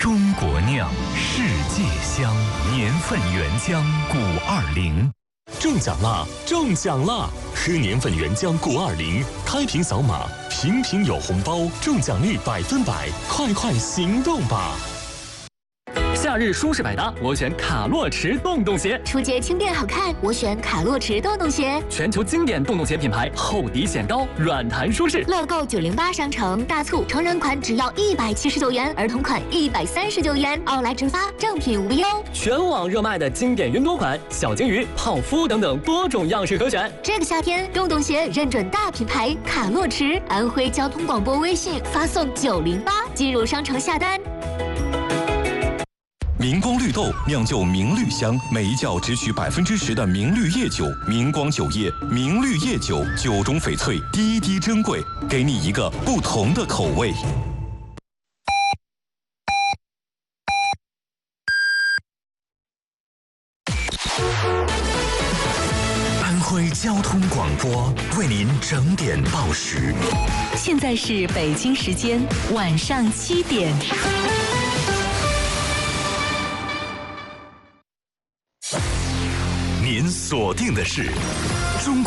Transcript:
中国酿，世界香，年份原浆520。 中奖啦！中奖啦！喝年份原浆520，开瓶扫码，瓶瓶有红包，中奖率100%，快快行动吧！ 夏日舒适百搭，我选卡洛驰洞洞鞋。 出街轻便好看，我选卡洛驰洞洞鞋。 全球经典洞洞鞋品牌，厚底显高，软弹舒适。 乐购908商城大促，成人款只要179元，儿童款139元，奥莱直发，正品无忧。 全网热卖的经典云朵款、小金鱼、泡芙等等多种样式可选。 这个夏天，洞洞鞋认准大品牌卡洛驰，安徽交通广播微信发送908进入商城下单。 明光绿豆酿就明绿香，每一窖只取10%的明绿叶酒。明光酒业明绿叶酒，酒中翡翠，滴滴珍贵，给你一个不同的口味。 安徽交通广播为您整点报时。 现在是北京时间晚上7点。 您锁定的是中国